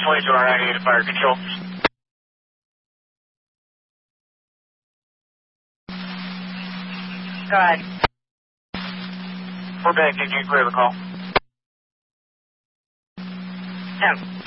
2298 fire control. Go ahead. We're back. Did you clear the call? 10.